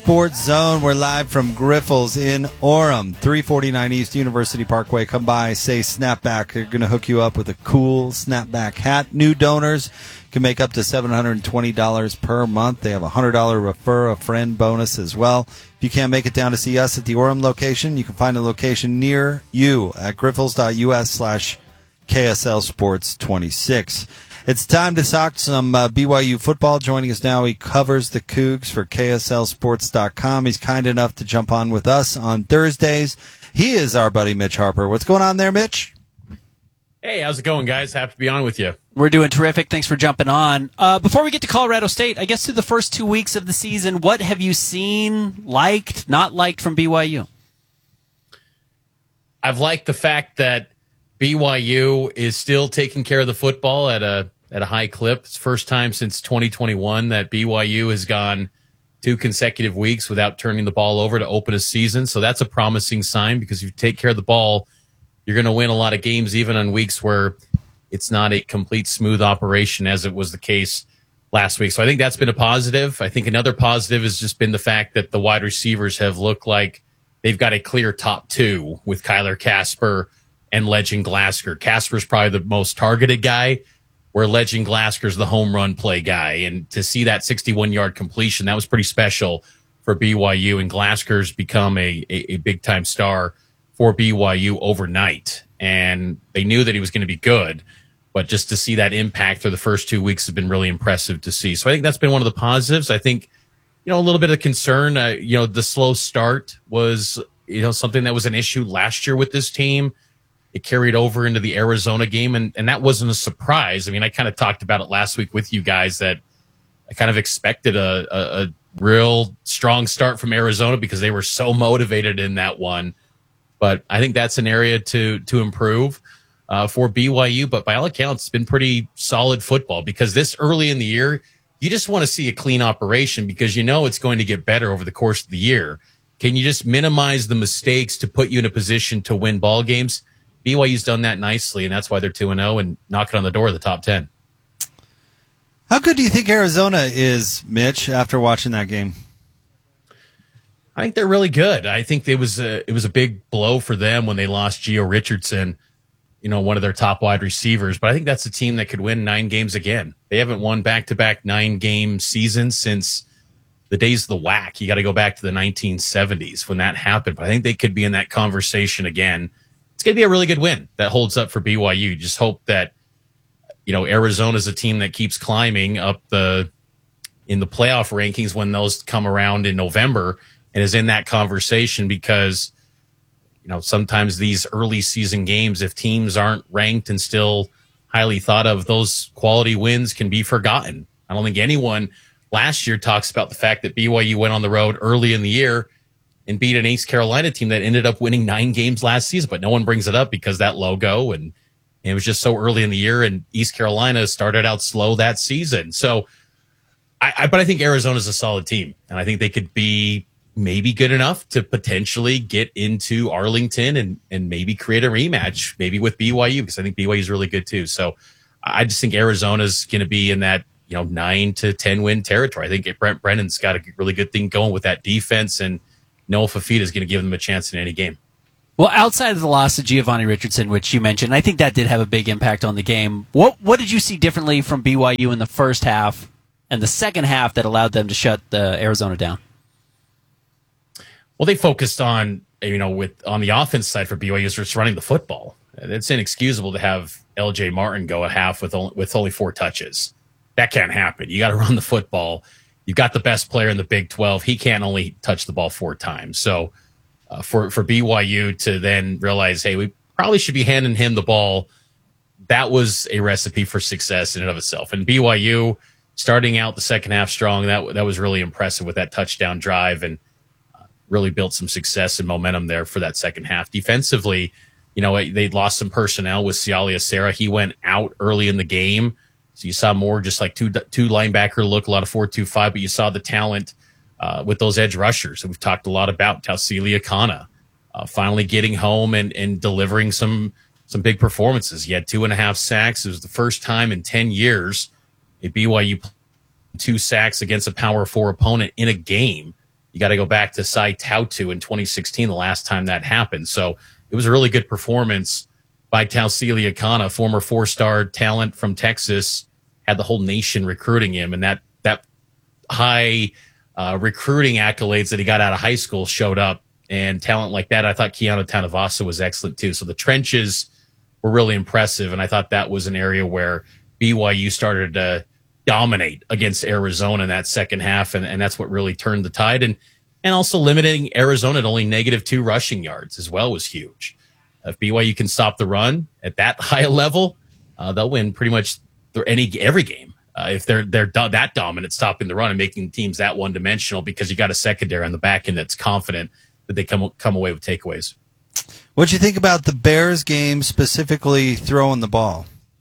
Sports Zone. We're live from Griffles in Orem, 349 East University Parkway. Come by, say Snapback. They're going to hook you up with a cool Snapback hat. New donors can make up to $720 per month. They have a $100 refer a friend bonus as well. If you can't make it down to see us at the Orem location, you can find a location near you at griffles.us/KSL Sports 26. It's time to talk some BYU football. Joining us now, he covers the Cougs for KSLSports.com. He's kind enough to jump on with us on Thursdays. He is our buddy Mitch Harper. What's going on there, Mitch? Hey, how's it going, guys? Happy to be on with you. We're doing terrific. Thanks for jumping on. Before we get to Colorado State, I guess through the first 2 weeks of the season, what have you seen, liked, not liked from BYU? I've liked the fact that BYU is still taking care of the football at a high clip. It's the first time since 2021 that BYU has gone 2 consecutive weeks without turning the ball over to open a season. So that's a promising sign, because if you take care of the ball, you're going to win a lot of games, even on weeks where it's not a complete smooth operation, as it was the case last week. So I think that's been a positive. I think another positive has just been the fact that the wide receivers have looked like they've got a clear top 2 with Kyler Casper and Legend Glasgow. Casper's probably the most targeted guy, where Legend Glasker's the home run play guy. And to see that 61-yard completion, that was pretty special for BYU. And Glasker's become a big-time star for BYU overnight. And they knew that he was going to be good. But just to see that impact for the first 2 weeks has been really impressive to see. So I think that's been one of the positives. I think, a little bit of concern, the slow start was, something that was an issue last year with this team. It carried over into the Arizona game, and that wasn't a surprise. I mean, I kind of talked about it last week with you guys that I kind of expected a real strong start from Arizona because they were so motivated in that one. But I think that's an area to improve for BYU. But by all accounts, it's been pretty solid football, because this early in the year, you just want to see a clean operation, because it's going to get better over the course of the year. Can you just minimize the mistakes to put you in a position to win ball games? BYU's done that nicely, and that's why they're 2-0 and knocking on the door of the top 10. How good do you think Arizona is, Mitch, after watching that game? I think they're really good. I think it was a big blow for them when they lost Gio Richardson, one of their top wide receivers. But I think that's a team that could win 9 games again. They haven't won back-to-back 9-game seasons since the days of the WAC. You got to go back to the 1970s when that happened. But I think they could be in that conversation again. It's going to be a really good win that holds up for BYU. Just hope that, Arizona's a team that keeps climbing up in the playoff rankings when those come around in November, and is in that conversation, because, sometimes these early season games, if teams aren't ranked and still highly thought of, those quality wins can be forgotten. I don't think anyone last year talks about the fact that BYU went on the road early in the year and beat an East Carolina team that ended up winning 9 games last season. But no one brings it up because that logo, and it was just so early in the year, and East Carolina started out slow that season. So, but I think Arizona's a solid team, and I think they could be maybe good enough to potentially get into Arlington and maybe create a rematch, maybe with BYU, because I think BYU is really good too. So I just think Arizona's going to be in that 9 to 10 win territory. I think Brent Brennan's got a really good thing going with that defense, and Noah Fafita is going to give them a chance in any game. Well, outside of the loss of Giovanni Richardson, which you mentioned, I think that did have a big impact on the game. What did you see differently from BYU in the first half and the second half that allowed them to shut the Arizona down? Well, they focused on, on the offense side for BYU, is just running the football. It's inexcusable to have LJ Martin go a half with only 4 touches. That can't happen. You got to run the football. You've got the best player in the Big 12. He can't only touch the ball 4 times. So for BYU to then realize, hey, we probably should be handing him the ball, that was a recipe for success in and of itself. And BYU starting out the second half strong, that was really impressive with that touchdown drive, and really built some success and momentum there for that second half. Defensively, they lost some personnel with Sialia Serra. He went out early in the game. So you saw more just like two linebacker look, a lot of 4-2-5, but you saw the talent with those edge rushers. And we've talked a lot about Tausili Akana finally getting home and delivering some big performances. He had 2.5 sacks. It was the first time in 10 years a BYU 2 sacks against a Power 4 opponent in a game. You got to go back to Sai Tautu in 2016, the last time that happened. So it was a really good performance by Tausili Akana, former 4-star talent from Texas, had the whole nation recruiting him, and that high recruiting accolades that he got out of high school showed up, and talent like that. I thought Keanu Tanavasa was excellent too. So the trenches were really impressive, and I thought that was an area where BYU started to dominate against Arizona in that second half, and that's what really turned the tide. And also limiting Arizona to only -2 rushing yards as well was huge. If BYU can stop the run at that high level, they'll win pretty much every game. If they're that dominant stopping the run and making teams that one-dimensional, because you got a secondary on the back end that's confident that they come away with takeaways. What'd you think about the Bears game, specifically throwing the ball?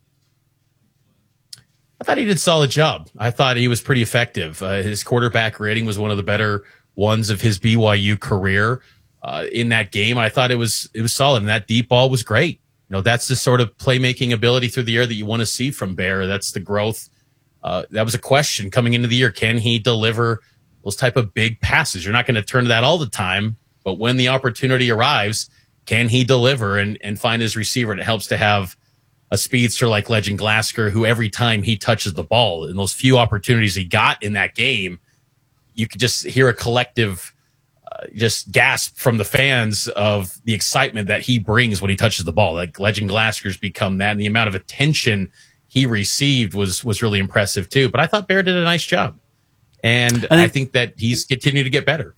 I thought he did a solid job. I thought he was pretty effective. His quarterback rating was one of the better ones of his BYU career in that game. I thought it was solid, and that deep ball was great. That's the sort of playmaking ability through the air that you want to see from Bear. That's the growth. That was a question coming into the year. Can he deliver those type of big passes? You're not going to turn to that all the time, but when the opportunity arrives, can he deliver and find his receiver? And it helps to have a speedster like Legend Glasgow, who every time he touches the ball, in those few opportunities he got in that game, you could just hear a collective just gasp from the fans of the excitement that he brings when he touches the ball. Like Legend Glasgow's become that, and the amount of attention he received was really impressive too. But I thought Bear did a nice job, and I think that he's continued to get better.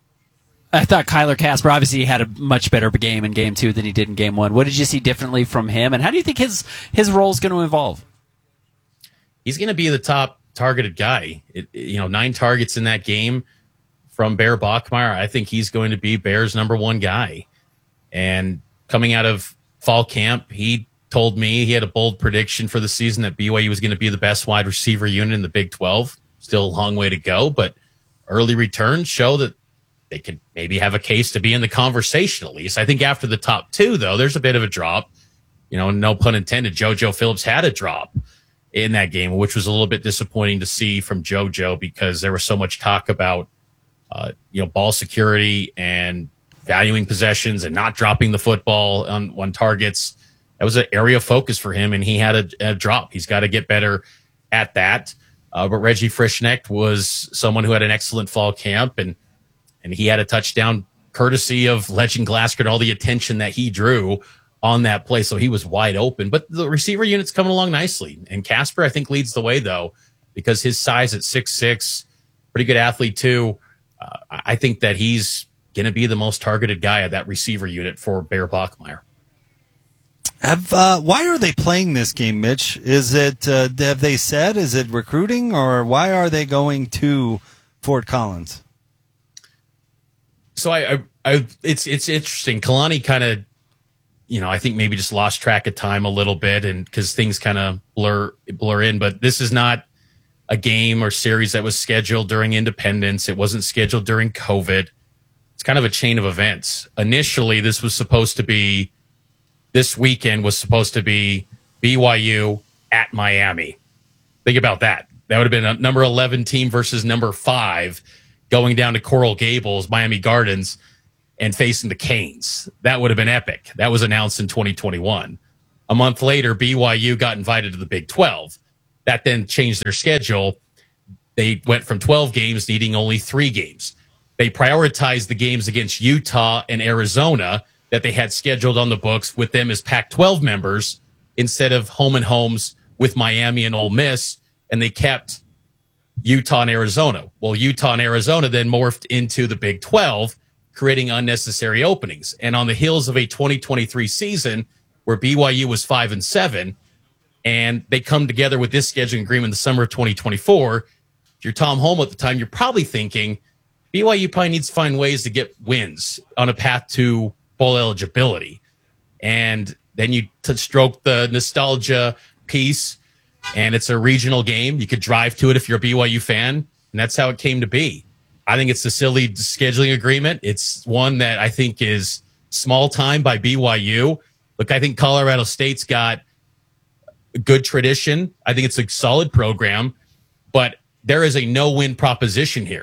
I thought Kyler Casper obviously had a much better game in game 2 than he did in game 1. What did you see differently from him, and how do you think his role is going to evolve? He's going to be the top targeted guy. 9 targets in that game from Bear Bachmeier. I think he's going to be Bear's number 1 guy. And coming out of fall camp, he told me he had a bold prediction for the season that BYU was going to be the best wide receiver unit in the Big 12. Still a long way to go, but early returns show that they could maybe have a case to be in the conversation at least. I think after the top 2, though, there's a bit of a drop. No pun intended, JoJo Phillips had a drop in that game, which was a little bit disappointing to see from JoJo, because there was so much talk about ball security and valuing possessions and not dropping the football on targets. That was an area of focus for him, and he had a drop. He's got to get better at that. But Reggie Frischnecht was someone who had an excellent fall camp, and he had a touchdown courtesy of Legend Glasgow and all the attention that he drew on that play. So he was wide open. But the receiver unit's coming along nicely. And Casper, I think, leads the way, though, because his size at 6'6", pretty good athlete, too. I think that he's going to be the most targeted guy of that receiver unit for Bear Bachmeier. Why are they playing this game, Mitch? Is it, have they said, is it recruiting, or why are they going to Fort Collins? So it's interesting. Kalani kind of, I think maybe just lost track of time a little bit, and because things kind of blur in. But this is not a game or series that was scheduled during Independence. It wasn't scheduled during COVID. It's kind of a chain of events. Initially, this weekend was supposed to be BYU at Miami. Think about that. That would have been a number 11 team versus number 5. Going down to Coral Gables, Miami Gardens, and facing the Canes. That would have been epic. That was announced in 2021. A month later, BYU got invited to the Big 12. That then changed their schedule. They went from 12 games needing only 3 games. They prioritized the games against Utah and Arizona that they had scheduled on the books with them as Pac-12 members instead of home and homes with Miami and Ole Miss, and they kept Utah and Arizona. Well, Utah and Arizona then morphed into the Big 12, creating unnecessary openings. And on the heels of a 2023 season where BYU was 5-7, and they come together with this scheduling agreement in the summer of 2024, if you're Tom Holmoe at the time, you're probably thinking BYU probably needs to find ways to get wins on a path to bowl eligibility. And then you stroke the nostalgia piece, and it's a regional game. You could drive to it if you're a BYU fan, and that's how it came to be. I think it's a silly scheduling agreement. It's one that I think is small time by BYU. Look, I think Colorado State's got a good tradition. I think it's a solid program, but there is a no-win proposition here.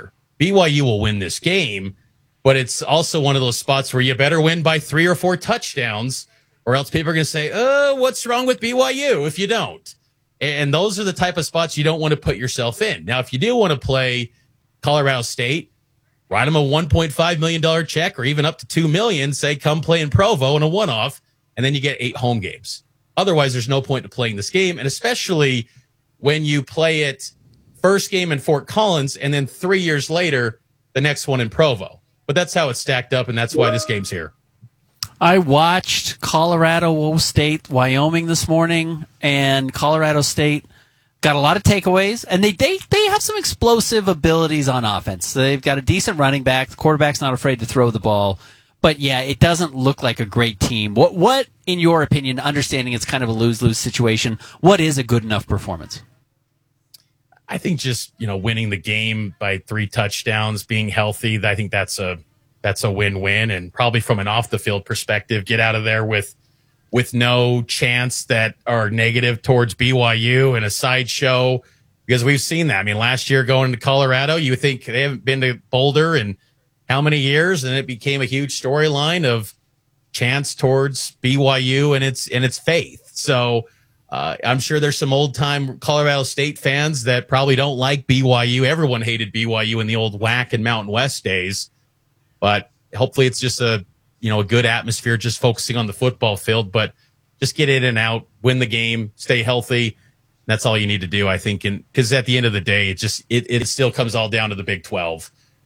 BYU will win this game, but it's also one of those spots where you better win by 3 or 4 touchdowns, or else people are going to say, oh, what's wrong with BYU if you don't? And those are the type of spots you don't want to put yourself in. Now, if you do want to play Colorado State, write them a $1.5 million check or even up to $2 million, say, come play in Provo in a one-off, and then you get 8 home games. Otherwise, there's no point to playing this game, and especially when you play it first game in Fort Collins and then 3 years later, the next one in Provo. But that's how it's stacked up, and that's why this game's here. I watched Colorado State, Wyoming this morning, and Colorado State got a lot of takeaways, and they have some explosive abilities on offense. They've got a decent running back. The quarterback's not afraid to throw the ball. But, yeah, it doesn't look like a great team. What, in your opinion, understanding it's kind of a lose-lose situation, what is a good enough performance? I think just, winning the game by 3 touchdowns, being healthy, I think that's a win-win. And probably from an off-the-field perspective, get out of there with no chants that are negative towards BYU and a sideshow, because we've seen that. I mean, last year going to Colorado, you think they haven't been to Boulder in how many years, and it became a huge storyline of chants towards BYU and its faith. So I'm sure there's some old-time Colorado State fans that probably don't like BYU. Everyone hated BYU in the old WAC and Mountain West days. But hopefully it's just a good atmosphere, just focusing on the football field. But just get in and out, win the game, stay healthy. That's all you need to do, I think. And because at the end of the day, it still comes all down to the Big 12.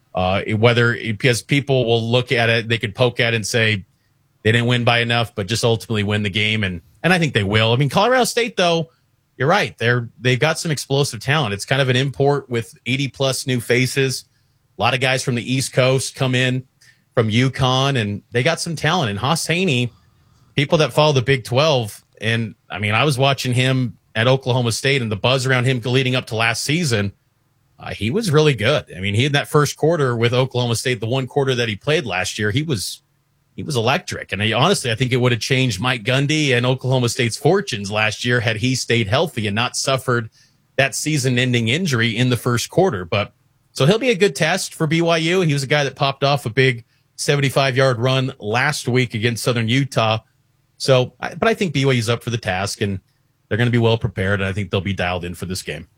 Because people will look at it, they could poke at it and say they didn't win by enough, but just ultimately win the game. And I think they will. I mean, Colorado State, though, you're right. They've got some explosive talent. It's kind of an import with 80+ new faces. A lot of guys from the East Coast come in from UConn, and they got some talent. And Haas Haney, people that follow the Big 12, and I mean, I was watching him at Oklahoma State, and the buzz around him leading up to last season, he was really good. I mean, he had that first quarter with Oklahoma State, the one quarter that he played last year, he was electric. And honestly, I think it would have changed Mike Gundy and Oklahoma State's fortunes last year had he stayed healthy and not suffered that season-ending injury in the first quarter. So he'll be a good test for BYU. He was a guy that popped off a big 75-yard run last week against Southern Utah. But I think BYU's up for the task, and they're going to be well prepared, and I think they'll be dialed in for this game.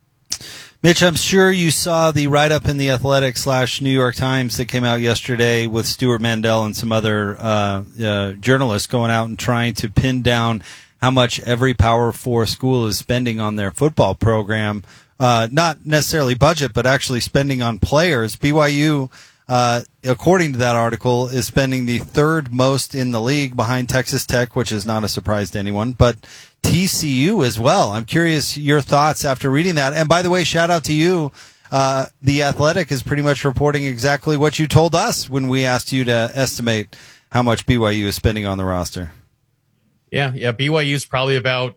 Mitch, I'm sure you saw the write-up in the Athletic / New York Times that came out yesterday with Stuart Mandel and some other journalists going out and trying to pin down how much every Power 4 school is spending on their football program. Not necessarily budget, but actually spending on players. BYU, according to that article, is spending the 3rd most in the league behind Texas Tech, which is not a surprise to anyone, but TCU as well. I'm curious your thoughts after reading that. And by the way, shout out to you. The Athletic is pretty much reporting exactly what you told us when we asked you to estimate how much BYU is spending on the roster. Yeah. BYU is probably about,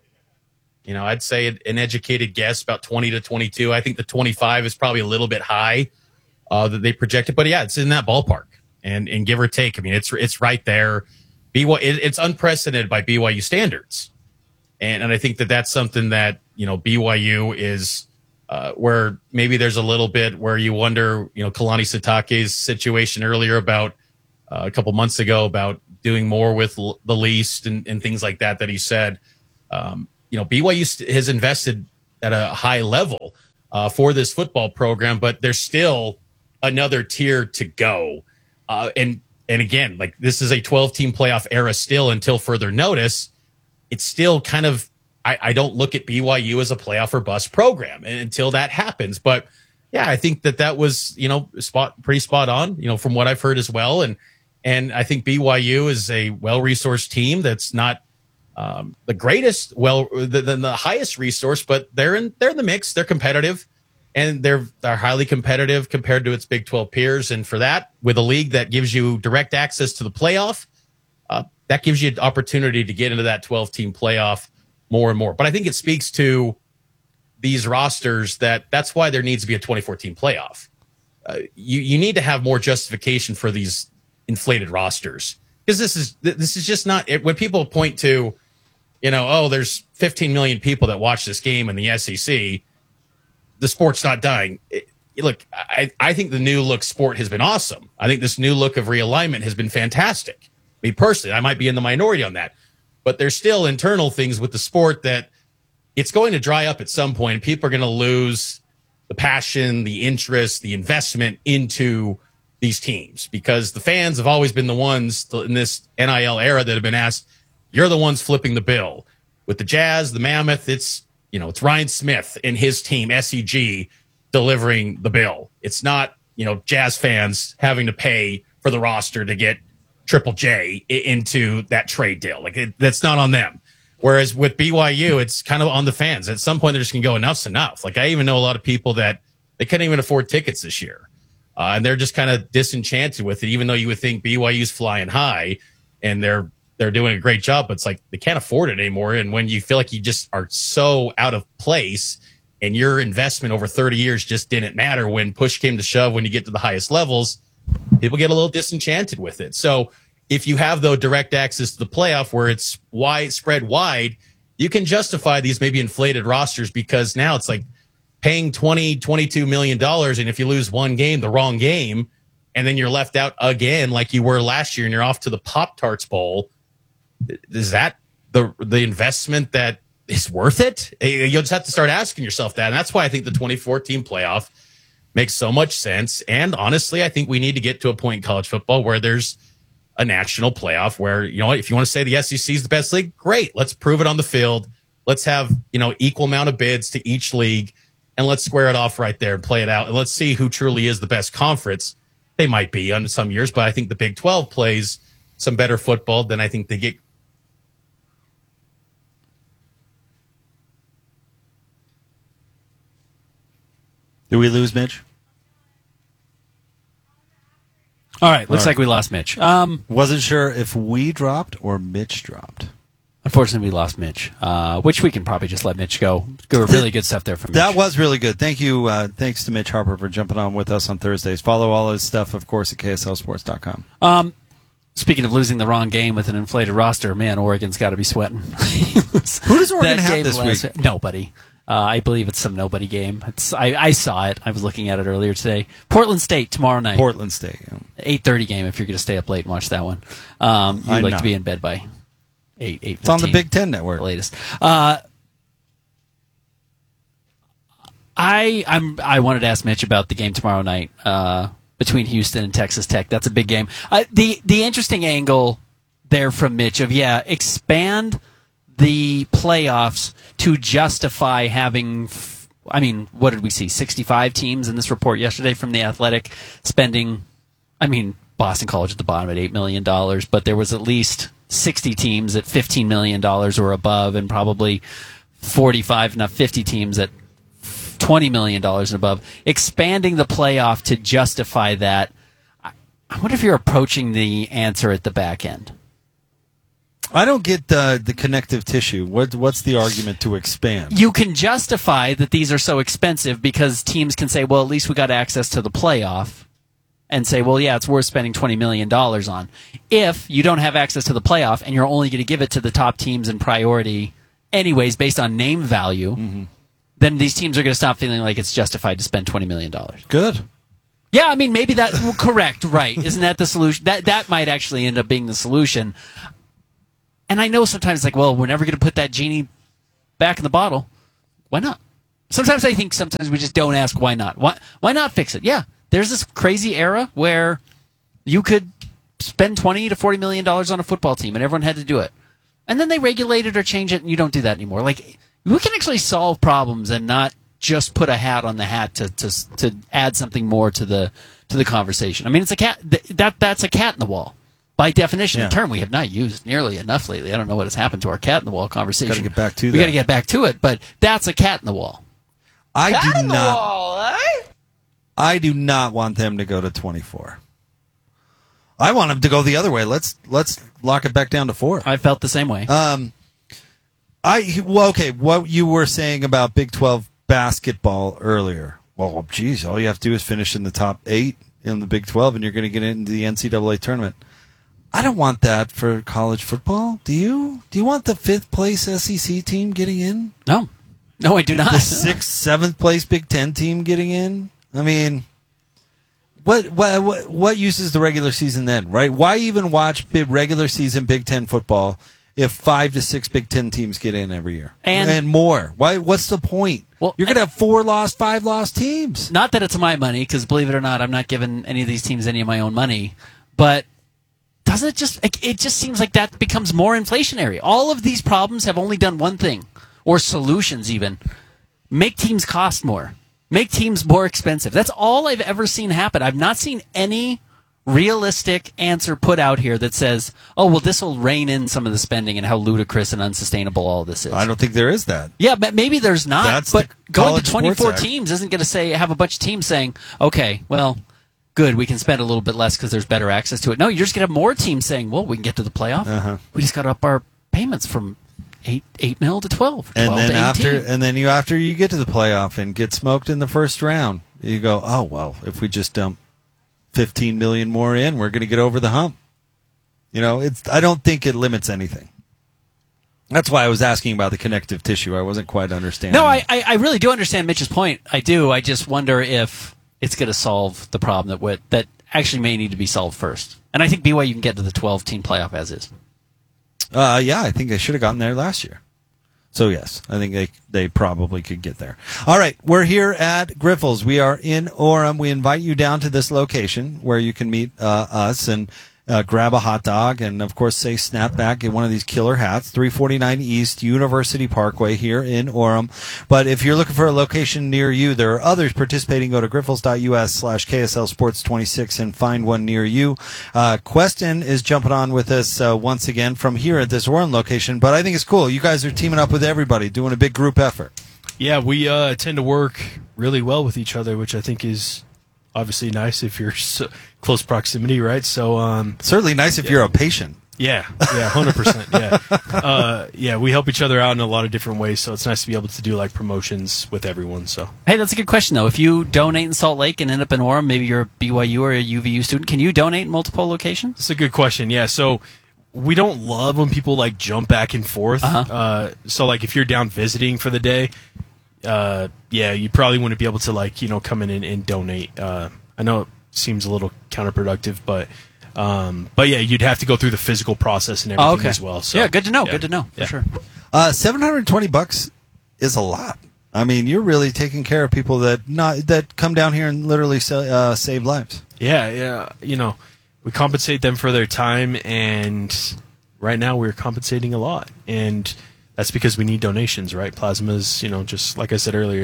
I'd say an educated guess, about 20 to 22. I think the 25 is probably a little bit high that they projected. But, yeah, it's in that ballpark. And give or take, I mean, it's right there. It's unprecedented by BYU standards. And I think that's something that, BYU is where maybe there's a little bit where you wonder, Kalani Sitake's situation earlier about a couple months ago about doing more with the least and things like that he said. BYU has invested at a high level for this football program, but there's still another tier to go. And again, like this is a 12-team playoff era still until further notice. It's still kind of, I don't look at BYU as a playoff or bust program until that happens. But yeah, I think that was, pretty spot on, from what I've heard as well. And I think BYU is a well-resourced team that's not the greatest, the highest resource, but they're in the mix. They're competitive, and they're highly competitive compared to its Big 12 peers. And for that, with a league that gives you direct access to the playoff, that gives you an opportunity to get into that 12-team playoff more and more. But I think it speaks to these rosters that's why there needs to be a 24-team playoff. You need to have more justification for these inflated rosters, because this is just not it. When people point to, there's 15 million people that watch this game in the SEC, the sport's not dying. look, I think the new look sport has been awesome. I think this new look of realignment has been fantastic. Me personally, I might be in the minority on that, but there's still internal things with the sport that it's going to dry up at some point. And people are going to lose the passion, the interest, the investment into these teams because the fans have always been the ones in this NIL era that have been asked, you're the ones flipping the bill. With the Jazz, the Mammoth, it's Ryan Smith and his team, SEG, delivering the bill. It's not, Jazz fans having to pay for the roster to get Triple J into that trade deal. That's not on them. Whereas with BYU, it's kind of on the fans. At some point, they're just going to go, enough's enough. I even know a lot of people that they couldn't even afford tickets this year. And they're just kind of disenchanted with it, even though you would think BYU's flying high and they're doing a great job, but it's they can't afford it anymore. And when you feel like you just are so out of place and your investment over 30 years just didn't matter when push came to shove, when you get to the highest levels, people get a little disenchanted with it. So if you have, though, direct access to the playoff where it's spread wide, you can justify these maybe inflated rosters because now it's paying $22 million. And if you lose one game, the wrong game, and then you're left out again like you were last year and you're off to the Pop-Tarts Bowl, is that the investment that is worth it? You'll just have to start asking yourself that. And that's why I think the 2014 playoff makes so much sense. And honestly, I think we need to get to a point in college football where there's a national playoff where, if you want to say the SEC is the best league, great. Let's prove it on the field. Let's have, equal amount of bids to each league and let's square it off right there and play it out. And let's see who truly is the best conference. They might be on some years, but I think the Big 12 plays some better football than I think they get. Did we lose Mitch? All right, looks like we lost Mitch. Wasn't sure if we dropped or Mitch dropped. Unfortunately, we lost Mitch, which we can probably just let Mitch go. Really good stuff there from Mitch. That was really good. Thank you. Thanks to Mitch Harper for jumping on with us on Thursdays. Follow all his stuff, of course, at KSLSports.com. Speaking of losing the wrong game with an inflated roster, man, Oregon's got to be sweating. Who does Oregon have this week? Nobody. I believe it's some nobody game. I saw it. I was looking at it earlier today. Portland State tomorrow night. Portland State. Yeah. 8:30 game if you're going to stay up late and watch that one. You'd like to be in bed by 8:15. It's on the Big Ten Network. The latest. I wanted to ask Mitch about the game tomorrow night between Houston and Texas Tech. That's a big game. The interesting angle there from Mitch of expand the playoffs to justify having, what did we see? 65 teams in this report yesterday from The Athletic spending, Boston College at the bottom at $8 million, but there was at least 60 teams at $15 million or above, and probably 50 teams at $20 million and above. Expanding the playoff to justify that, I wonder if you're approaching the answer at the back end. I don't get the connective tissue. What's the argument to expand? You can justify that these are so expensive because teams can say, well, at least we got access to the playoff, and say, well, yeah, it's worth spending $20 million on. If you don't have access to the playoff and you're only going to give it to the top teams in priority anyways based on name value, then these teams are going to stop feeling like it's justified to spend $20 million. Good. Yeah, maybe that's correct, right. Isn't that the solution? That might actually end up being the solution. And I know sometimes we're never going to put that genie back in the bottle. Why not? Sometimes I think we just don't ask why not. Why not fix it? Yeah, there's this crazy era where you could spend $20 to $40 million on a football team and everyone had to do it. And then they regulate it or change it and you don't do that anymore. We can actually solve problems and not just put a hat on the hat to add something more to the conversation. It's a cat. That's a cat in the wall. By definition, a term we have not used nearly enough lately. I don't know what has happened to our cat in the wall conversation. Got to get back to that. We got to get back to it, but that's a cat in the wall. I do not want them to go to 24. I want them to go the other way. Let's lock it back down to 4. I felt the same way. Okay. What you were saying about Big 12 basketball earlier. Well, geez, all you have to do is finish in the top 8 in the Big 12, and you're going to get into the NCAA tournament. I don't want that for college football. Do you? Do you want the 5th place SEC team getting in? No, I do not. The 6th, 7th place Big Ten team getting in? I mean, what use is the regular season then, right? Why even watch regular season Big Ten football if 5 to 6 Big Ten teams get in every year and more? Why? What's the point? Well, you're going to have 4 lost, 5 lost teams. Not that it's my money, because believe it or not, I'm not giving any of these teams any of my own money. But doesn't it just seems like that becomes more inflationary? All of these problems have only done one thing, or solutions even: make teams cost more. Make teams more expensive. That's all I've ever seen happen. I've not seen any realistic answer put out here that says, oh, well, this will rein in some of the spending and how ludicrous and unsustainable all this is. I don't think there is that. Yeah, but maybe there's not. That's but the going to College 24 Sports Act. teams isn't going to have a bunch of teams saying, okay, well, good, we can spend a little bit less because there's better access to it. No, you're just going to have more teams saying, well, we can get to the playoff. Uh-huh. We just got to up our payments from 8 mil to 12, 12 And then to 18. after you get to the playoff and get smoked in the first round, you go, oh, well, if we just dump 15 million more in, we're going to get over the hump. I don't think it limits anything. That's why I was asking about the connective tissue. I wasn't quite understanding. No, I really do understand Mitch's point. I do. I just wonder if it's going to solve the problem that actually may need to be solved first. And I think BYU can get to the 12-team playoff as is. Yeah, I think they should have gotten there last year. So, yes, I think they probably could get there. All right, we're here at Griffles. We are in Orem. We invite you down to this location where you can meet us and grab a hot dog and, of course, say snapback, get one of these killer hats, 349 East University Parkway here in Orem. But if you're looking for a location near you, there are others participating. Go to griffles.us/KSL Sports 26 and find one near you. Queston is jumping on with us once again from here at this Orem location. But I think it's cool. You guys are teaming up with everybody, doing a big group effort. Yeah, we tend to work really well with each other, which I think is obviously nice if you're so close proximity, right? So certainly nice if you're a patient. Yeah, 100%. Yeah, we help each other out in a lot of different ways, so it's nice to be able to do like promotions with everyone. So hey, that's a good question though. If you donate in Salt Lake and end up in Orem, maybe you're a BYU or a UVU student, can you donate in multiple locations? That's a good question. Yeah, so we don't love when people like jump back and forth. So like if you're down visiting for the day, you probably wouldn't be able to come in and donate. I know it seems a little counterproductive, but yeah, you'd have to go through the physical process and everything as well. So yeah, good to know. Good to know for sure. $720 is a lot. I mean, you're really taking care of people that come down here and literally save lives. Yeah. We compensate them for their time, and right now we're compensating a lot, and that's because we need donations, right? Plasma's, just like I said earlier,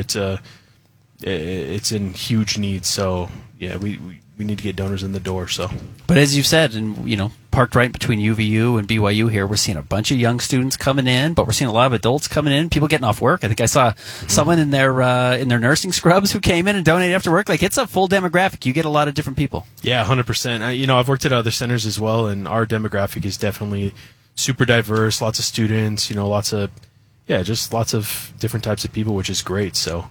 it's in huge need. So yeah, we need to get donors in the door. So, but as you've said, and parked right between UVU and BYU here, we're seeing a bunch of young students coming in, but we're seeing a lot of adults coming in. People getting off work. I think I saw someone in their nursing scrubs who came in and donated after work. Like, it's a full demographic. You get a lot of different people. Yeah, 100%. I've worked at other centers as well, and our demographic is definitely super diverse. Lots of students. Lots of different types of people, which is great. So,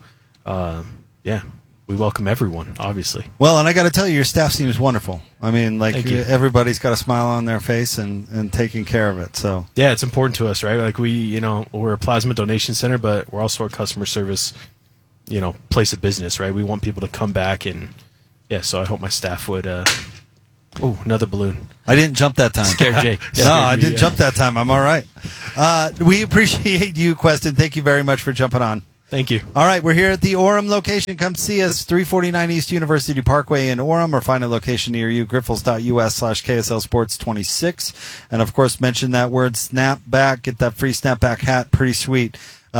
we welcome everyone, obviously. Well, and I got to tell you, your staff seems wonderful. I mean, everybody's got a smile on their face and taking care of it. So yeah, it's important to us, right? Like we're a plasma donation center, but we're also a customer service, place of business, right? We want people to come back, and so I hope my staff would. Another balloon. I didn't jump that time. Scared Jake. No, I didn't jump that time. I'm all right. We appreciate you, Queston. Thank you very much for jumping on. Thank you. All right, we're here at the Orem location. Come see us, 349 East University Parkway in Orem, or find a location near you, griffles.us/KSL Sports 26. And, of course, mention that word snapback. Get that free snapback hat. Pretty sweet.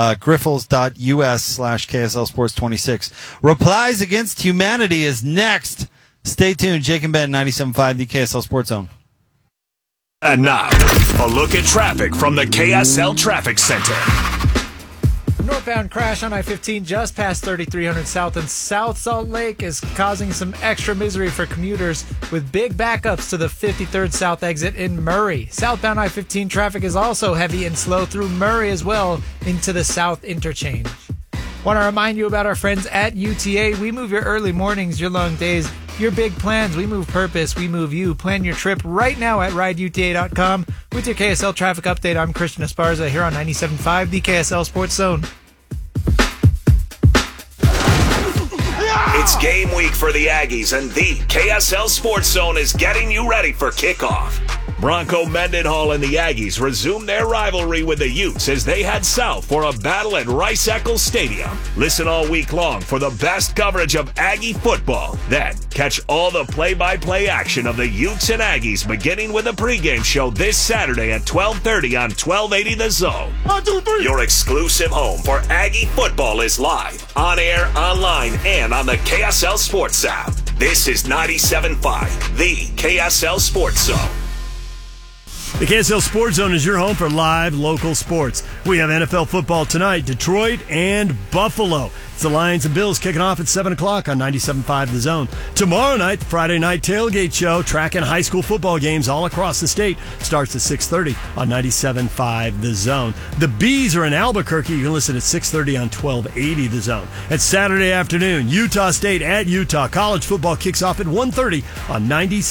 Griffles.us/KSL Sports 26. Replies Against Humanity is next. Stay tuned. Jake and Ben, 97.5, the KSL Sports Zone. And now, a look at traffic from the KSL Traffic Center. Northbound crash on I-15 just past 3300 South and South Salt Lake is causing some extra misery for commuters with big backups to the 53rd South exit in Murray. Southbound I-15 traffic is also heavy and slow through Murray as well into the South Interchange. Want to remind you about our friends at UTA. We move your early mornings, your long days, your big plans. We move purpose. We move you. Plan your trip right now at rideuta.com. With your KSL traffic update, I'm Christian Esparza here on 97.5, the KSL Sports Zone. It's game week for the Aggies, and the KSL Sports Zone is getting you ready for kickoff. Bronco Mendenhall and the Aggies resume their rivalry with the Utes as they head south for a battle at Rice-Eccles Stadium. Listen all week long for the best coverage of Aggie football. Then, catch all the play-by-play action of the Utes and Aggies beginning with a pregame show this Saturday at 12:30 on 1280 The Zone. 1, 2, 3. Your exclusive home for Aggie football is live, on air, online, and on the KSL Sports app. This is 97.5, the KSL Sports Zone. The KSL Sports Zone is your home for live local sports. We have NFL football tonight, Detroit and Buffalo. It's the Lions and Bills kicking off at 7 o'clock on 97.5 The Zone. Tomorrow night, the Friday Night Tailgate Show, tracking high school football games all across the state, starts at 6:30 on 97.5 The Zone. The Bees are in Albuquerque. You can listen at 6:30 on 1280 The Zone. It's Saturday afternoon, Utah State at Utah. College football kicks off at 1:30 on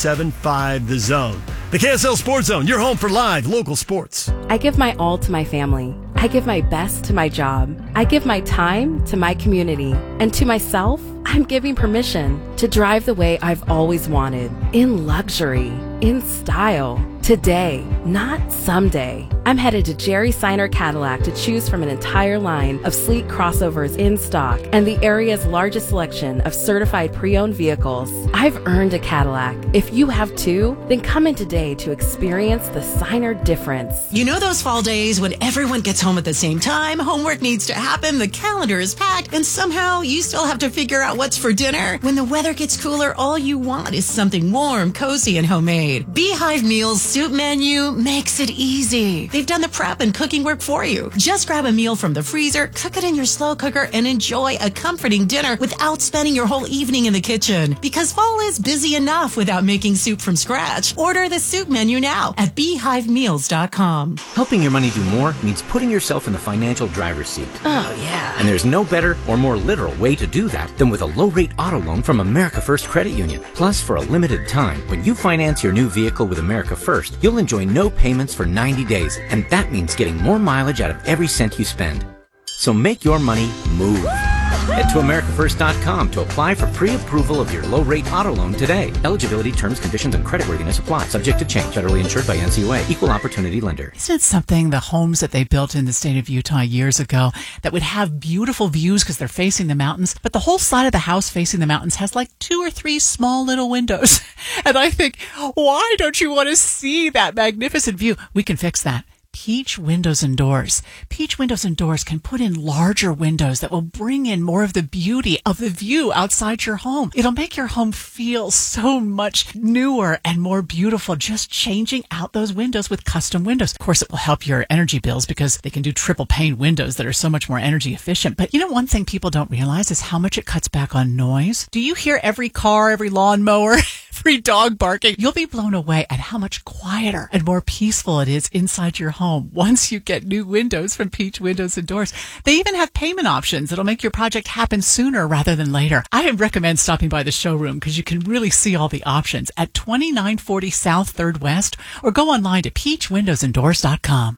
97.5 The Zone. The KSL Sports Zone, your home for live local sports. I give my all to my family. I give my best to my job. I give my time to my community. And to myself, I'm giving permission to drive the way I've always wanted. In luxury, in style. Today, not someday. I'm headed to Jerry Seiner Cadillac to choose from an entire line of sleek crossovers in stock and the area's largest selection of certified pre-owned vehicles. I've earned a Cadillac. If you have too, then come in today to experience the Seiner difference. You know those fall days when everyone gets home at the same time, homework needs to happen, the calendar is packed, and somehow you still have to figure out what's for dinner? When the weather gets cooler, all you want is something warm, cozy, and homemade. Beehive Meals soup menu makes it easy. They've done the prep and cooking work for you. Just grab a meal from the freezer, cook it in your slow cooker, and enjoy a comforting dinner without spending your whole evening in the kitchen. Because fall is busy enough without making soup from scratch. Order the soup menu now at beehivemeals.com. Helping your money do more means putting yourself in the financial driver's seat. Oh, yeah. And there's no better or more literal way to do that than with a low-rate auto loan from America First Credit Union. Plus, for a limited time, when you finance your new vehicle with America First, you'll enjoy no payments for 90 days, and that means getting more mileage out of every cent you spend. So make your money move. Head to AmericaFirst.com to apply for pre-approval of your low-rate auto loan today. Eligibility, terms, conditions, and creditworthiness apply. Subject to change. Federally insured by NCUA. Equal opportunity lender. Isn't it something, the homes that they built in the state of Utah years ago that would have beautiful views because they're facing the mountains, but the whole side of the house facing the mountains has like 2 or 3 small little windows. And I think, why don't you want to see that magnificent view? We can fix that. Peach Windows and Doors. Peach Windows and Doors can put in larger windows that will bring in more of the beauty of the view outside your home. It'll make your home feel so much newer and more beautiful, just changing out those windows with custom windows. Of course, it will help your energy bills because they can do triple pane windows that are so much more energy efficient. But you know, one thing people don't realize is how much it cuts back on noise. Do you hear every car, every lawnmower, every dog barking? You'll be blown away at how much quieter and more peaceful it is inside your home once you get new windows from Peach Windows and Doors. They even have payment options that'll make your project happen sooner rather than later. I recommend stopping by the showroom because you can really see all the options at 2940 South 3rd West, or go online to peachwindowsanddoors.com.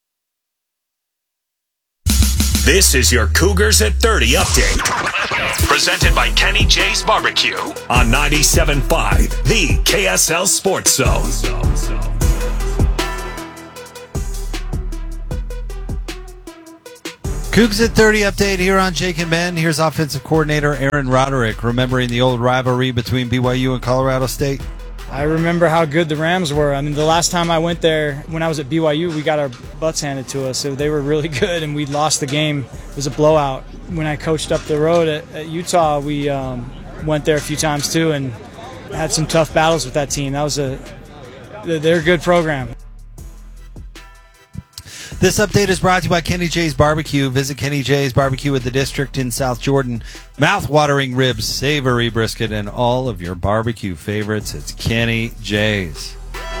This is your Cougars at 30 update. Presented by Kenny J's Barbecue on 97.5, the KSL Sports Zone. Cougs at 30 update here on Jake and Ben. Here's offensive coordinator Aaron Roderick, remembering the old rivalry between BYU and Colorado State. I remember how good the Rams were. I mean, the last time I went there, when I was at BYU, we got our butts handed to us. So they were really good, and we lost the game. It was a blowout. When I coached up the road at Utah, we went there a few times too and had some tough battles with that team. They're a good program. This update is brought to you by Kenny J's Barbecue. Visit Kenny J's Barbecue at the District in South Jordan. Mouth-watering ribs, savory brisket, and all of your barbecue favorites. It's Kenny J's.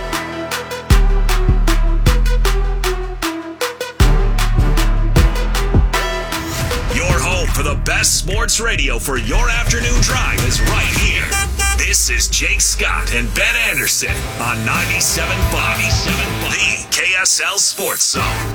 Your home for the best sports radio for your afternoon drive is right here. This is Jake Scott and Ben Anderson on 97.5, the KSL Sports Zone.